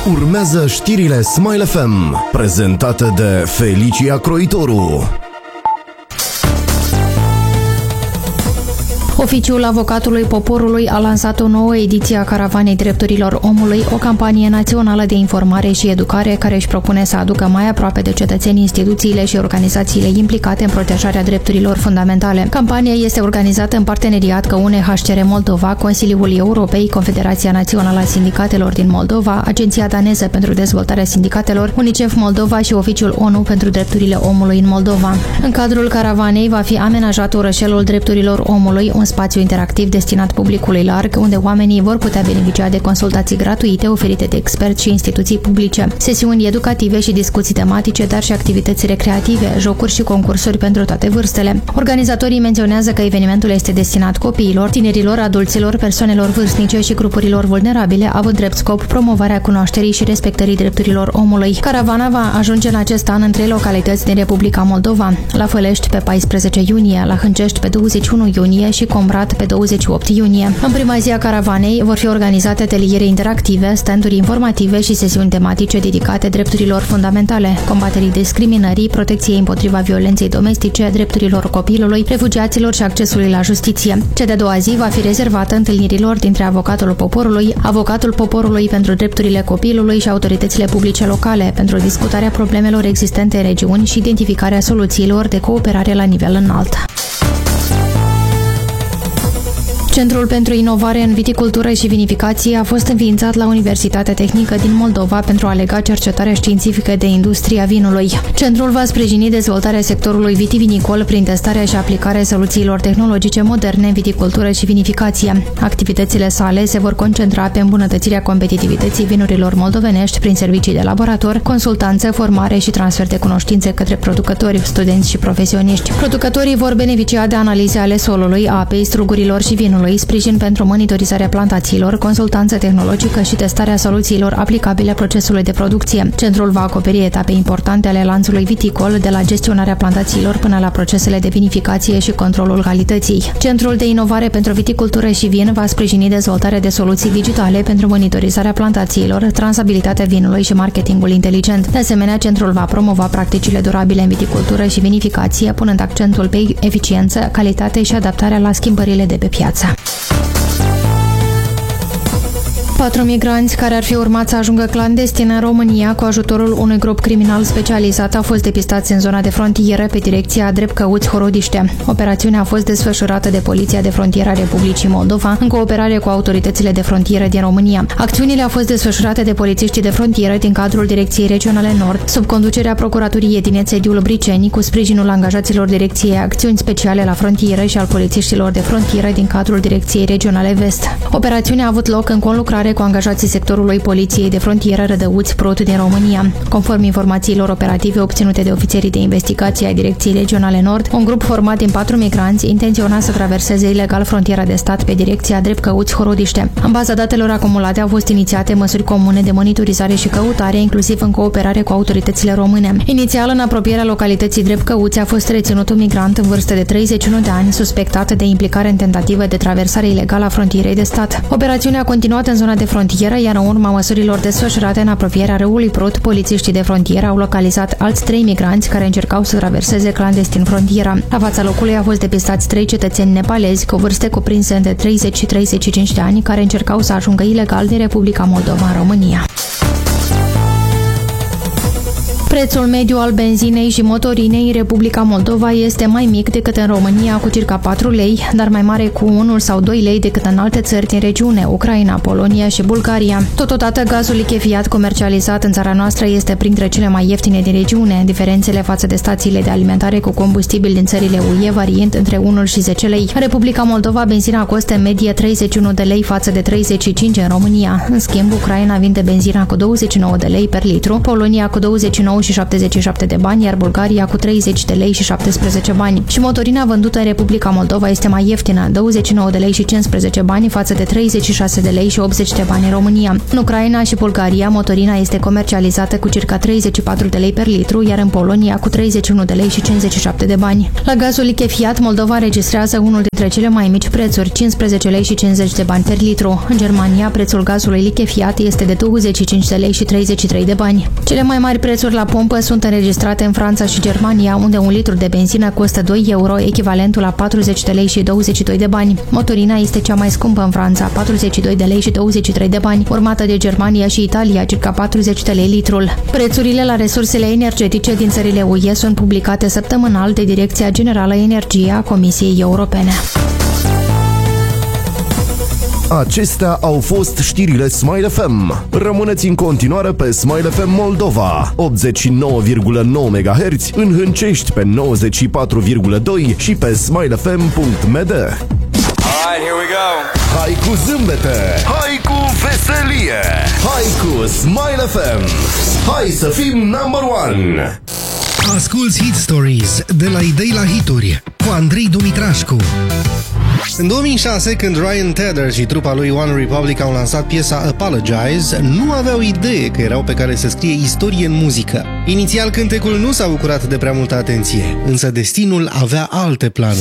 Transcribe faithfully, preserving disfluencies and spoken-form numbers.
Urmează știrile Smile F M, prezentate de Felicia Croitoru. Oficiul Avocatului Poporului a lansat o nouă ediție a Caravanei Drepturilor Omului, o campanie națională de informare și educare care își propune să aducă mai aproape de cetățeni instituțiile și organizațiile implicate în protejarea drepturilor fundamentale. Campania este organizată în parteneriat cu U N H C R Moldova, Consiliul Europei, Confederația Națională a Sindicatelor din Moldova, Agenția Daneză pentru Dezvoltarea Sindicatelor, UNICEF Moldova și Oficiul O N U pentru Drepturile Omului în Moldova. În cadrul caravanei va fi amenajat orășelul drepturilor omului, un spațiu interactiv destinat publicului larg, unde oamenii vor putea beneficia de consultații gratuite oferite de experți și instituții publice, sesiuni educative și discuții tematice, dar și activități recreative, jocuri și concursuri pentru toate vârstele. Organizatorii menționează că evenimentul este destinat copiilor, tinerilor, adulților, persoanelor vârstnice și grupurilor vulnerabile, având drept scop promovarea cunoașterii și respectării drepturilor omului. Caravana va ajunge în acest an în trei localități din Republica Moldova: la Fălești pe paisprezece iunie, la Hâncești pe douăzeci și unu iunie și Comrat pe douăzeci și opt iunie. În prima zi a caravanei vor fi organizate ateliere interactive, stand-uri informative și sesiuni tematice dedicate drepturilor fundamentale, combaterii discriminării, protecției împotriva violenței domestice, drepturilor copilului, refugiaților și accesului la justiție. Cea de-a doua zi va fi rezervată întâlnirilor dintre Avocatul Poporului, Avocatul Poporului pentru Drepturile Copilului și autoritățile publice locale pentru discutarea problemelor existente în regiuni și identificarea soluțiilor de cooperare la nivel înalt. Centrul pentru Inovare în Viticultură și Vinificație a fost înființat la Universitatea Tehnică din Moldova pentru a lega cercetarea științifică de industria vinului. Centrul va sprijini dezvoltarea sectorului vitivinicol prin testarea și aplicarea soluțiilor tehnologice moderne în viticultură și vinificație. Activitățile sale se vor concentra pe îmbunătățirea competitivității vinurilor moldovenești prin servicii de laborator, consultanță, formare și transfer de cunoștințe către producători, studenți și profesioniști. Producătorii vor beneficia de analize ale solului, apei, strugurilor și vinului, sprijin pentru monitorizarea plantațiilor, consultanță tehnologică și testarea soluțiilor aplicabile procesului de producție. Centrul va acoperi etape importante ale lanțului viticol, de la gestionarea plantațiilor până la procesele de vinificație și controlul calității. Centrul de Inovare pentru Viticultură și Vin va sprijini dezvoltarea de soluții digitale pentru monitorizarea plantațiilor, trasabilitatea vinului și marketingul inteligent. De asemenea, centrul va promova practicile durabile în viticultură și vinificație, punând accentul pe eficiență, calitate și adaptarea la schimbările de pe piață. Patru migranți care ar fi urmat să ajungă clandestin în România cu ajutorul unui grup criminal specializat au fost depistați în zona de frontieră pe direcția Drept-Căuți-Horodiște. Operațiunea a fost desfășurată de Poliția de Frontieră a Republicii Moldova în cooperare cu autoritățile de frontieră din România. Acțiunile au fost desfășurate de polițiștii de frontieră din cadrul Direcției Regionale Nord, sub conducerea Procuraturii din sediul Briceni, cu sprijinul angajaților Direcției Acțiuni Speciale la Frontieră și al polițiștilor de frontieră din cadrul Direcției Regionale Vest. Operațiunea a avut loc în conlucrare cu angajații sectorului Poliției de Frontieră Rădăuți Prut din România. Conform informațiilor operative obținute de ofițerii de investigație ai Direcției Regionale Nord, un grup format din patru migranți intenționa să traverseze ilegal frontiera de stat pe direcția Drept-Căuți-Horodiște. În baza datelor acumulate au fost inițiate măsuri comune de monitorizare și căutare, inclusiv în cooperare cu autoritățile române. Inițial, în apropierea localității Drept-Căuți a fost reținut un migrant în vârstă de treizeci și unu de ani, suspectat de implicare în tentativă de traversare ilegală a frontierei de stat. Operațiunea a continuat în zona de frontieră, iar în urma măsurilor desfășurate în apropierea râului Prut, polițiștii de frontieră au localizat alți trei migranți care încercau să traverseze clandestin frontiera. La fața locului au fost depistați trei cetățeni nepalezi cu vârste cuprinse între treizeci și treizeci și cinci de ani care încercau să ajungă ilegal din Republica Moldova în România. Prețul mediu al benzinei și motorinei în Republica Moldova este mai mic decât în România, cu circa patru lei, dar mai mare cu unu sau doi lei decât în alte țări din regiune, Ucraina, Polonia și Bulgaria. Totodată, gazul lichefiat comercializat în țara noastră este printre cele mai ieftine din regiune. Diferențele față de stațiile de alimentare cu combustibil din țările U E variind între unu și zece lei. În Republica Moldova, benzina costă în medie treizeci și unu de lei față de treizeci și cinci în România. În schimb, Ucraina vinde benzina cu douăzeci și nouă de lei per litru, Polonia cu douăzeci și nouă și șaptezeci și șapte de bani, iar Bulgaria cu treizeci de lei și șaptesprezece bani. Și motorina vândută în Republica Moldova este mai ieftină, douăzeci și nouă de lei și cincisprezece bani față de treizeci și șase de lei și optzeci de bani în România. În Ucraina și Bulgaria, motorina este comercializată cu circa treizeci și patru de lei per litru, iar în Polonia cu treizeci și unu de lei și cincizeci și șapte de bani. La gazul lichefiat, Moldova registrează unul dintre cele mai mici prețuri, cincisprezece lei și cincizeci de bani per litru. În Germania, prețul gazului lichefiat este de douăzeci și cinci de lei și treizeci și trei de bani. Cele mai mari prețuri la pompă sunt înregistrate în Franța și Germania, unde un litru de benzină costă doi euro, echivalentul la patruzeci de lei și douăzeci și doi de bani. Motorina este cea mai scumpă în Franța, patruzeci și doi de lei și douăzeci și trei de bani, urmată de Germania și Italia, circa patruzeci de lei litrul. Prețurile la resursele energetice din țările U E sunt publicate săptămânal de Direcția Generală Energie a Comisiei Europene. Acestea au fost știrile Smile F M. Rămâneți în continuare pe Smile F M Moldova, optzeci și nouă virgulă nouă megahertz, în Hâncești pe nouăzeci și patru virgulă doi și pe smile f m punct m d. Alright, here we go. Hai cu zâmbete, hai cu veselie, hai cu Smile F M. Hai să fim number one. Asculți Hit Stories de la idei la hituri cu Andrei Dumitrașcu. În două mii șase, când Ryan Tedder și trupa lui One Republic au lansat piesa Apologize, nu aveau idee că erau pe care să scrie istorie în muzică. Inițial, cântecul nu s-a bucurat de prea multă atenție, însă destinul avea alte planuri.